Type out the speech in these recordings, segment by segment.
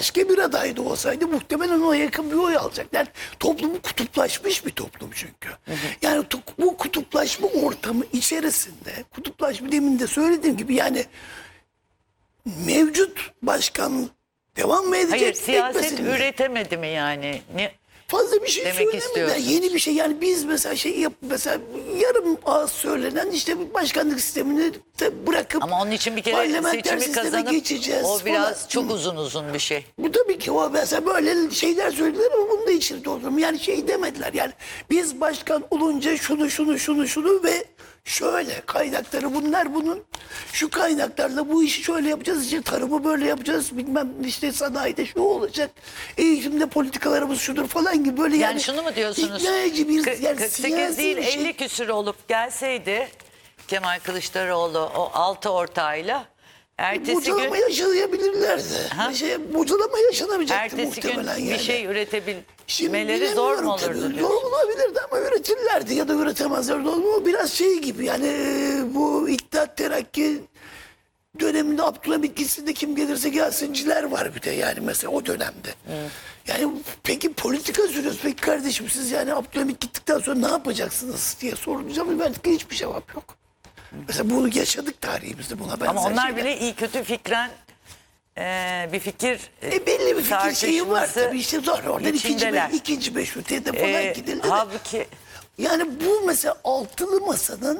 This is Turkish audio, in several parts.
başka bir aday da olsaydı muhtemelen ona yakın bir oy alacak. Yani toplumu kutuplaşmış bir toplum çünkü. Yani bu kutuplaşma ortamı içerisinde, kutuplaşma demin de söylediğim gibi yani mevcut başkan devam mı edecek? Hayır, siyaset etmesin mi? üretemedi mi yani? Ne? Fazla bir şey Demek söylemediler. istiyorsunuz. Yeni bir şey yani biz mesela mesela yarım ağız söylenen işte başkanlık sistemini de bırakıp Ama onun için bir kere parlamenter seçimi sisteme kazanıp geçeceğiz o biraz falan. çok uzun bir şey. Bu tabii ki o mesela böyle şeyler söylediler ama bunu da içine doldurdum. Yani şey demediler yani biz başkan olunca şunu ve şöyle kaynakları bunun şu kaynaklarla bu işi şöyle yapacağız, işte tarımı böyle yapacağız, bilmem işte sanayide şu olacak, eğitimde politikalarımız şudur falan gibi böyle Yani şunu mu diyorsunuz? ikna edici bir yani 48 siyasi değil bir şey. 50 küsür olup gelseydi Kemal Kılıçdaroğlu o 6 ortağıyla ertesi Bocalama gün yaşayabilirlerdi. Bocalama yaşanamayacaktı ertesi gün muhtemelen bir yani. şey Şimdi üretebilmeleri zor mu bilemiyorum tabii. olurdu Zor diyorsun? olabilirdi ama üretirlerdi ya da üretemezlerdi. O biraz şey gibi yani bu İttihat Terakki döneminde Abdülhamit gitsin de kim gelirse gelsinciler var bir de yani mesela o dönemde. Yani peki politika sürüyoruz. Peki kardeşim siz yani Abdülhamit gittikten sonra ne yapacaksınız diye sorulacağım. Belki hiçbir cevap yok. Mesela bunu yaşadık tarihimizde buna benzer Ama onlar şeyler. bile iyi kötü fikren bir fikir Belli bir fikir şeyi var tartışması tabii işte zor oradan içindeler. ikinci meşrutiyete falan gidildi de. Halbuki Yani bu mesela altılı masanın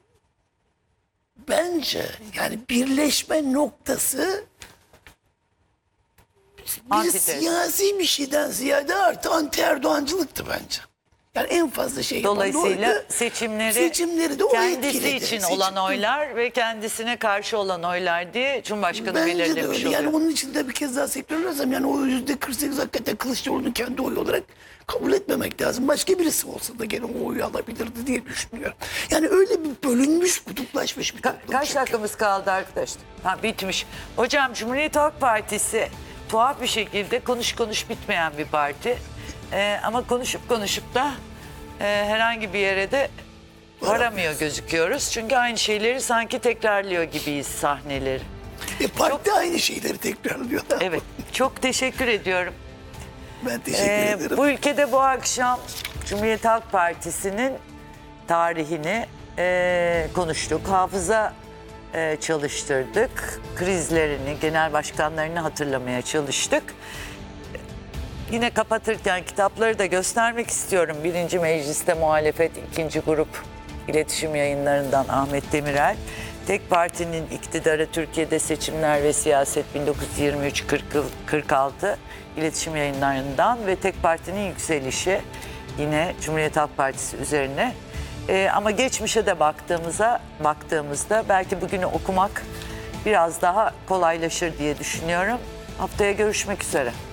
bence yani birleşme noktası bir Antitez. siyasi bir şeyden ziyade artı anti Erdoğancılıktı bence. Yani en fazla şey yapan da dolayısıyla oydu. seçimleri de o kendisi etkiledi. için olan oylar ve kendisine karşı olan oylar diye Cumhurbaşkanı Bence de belirlemiş öyle. oluyor. Yani onun için de bir kez daha tekrarlarsam yani o %48 hakikaten Kılıçdaroğlu'nun kendi oyu olarak kabul etmemek lazım. Başka birisi olsa da gene o oyu alabilirdi diye düşünüyorum. Yani öyle bir bölünmüş, kutuplaşmış bir toplum. Kaç çünkü. dakikamız kaldı arkadaşlar? Ha, bitmiş. Hocam Cumhuriyet Halk Partisi tuhaf bir şekilde konuş bitmeyen bir parti. Ama konuşup da herhangi bir yere de varamıyor gözüküyoruz. Çünkü aynı şeyleri sanki tekrarlıyor gibiyiz sahneleri. Parti aynı şeyleri tekrarlıyor. Evet, çok teşekkür ediyorum. Ben teşekkür ederim. Bu ülkede bu akşam Cumhuriyet Halk Partisi'nin tarihini konuştuk. Hafıza çalıştırdık. Krizlerini, genel başkanlarını hatırlamaya çalıştık. Yine kapatırken kitapları da göstermek istiyorum. 1. Mecliste Muhalefet 2. Grup İletişim Yayınlarından Ahmet Demirel. Tek partinin iktidarı Türkiye'de seçimler ve siyaset 1923-46 İletişim Yayınlarından ve tek partinin yükselişi yine Cumhuriyet Halk Partisi üzerine. Ama geçmişe de baktığımızda belki bugünü okumak biraz daha kolaylaşır diye düşünüyorum. Haftaya görüşmek üzere.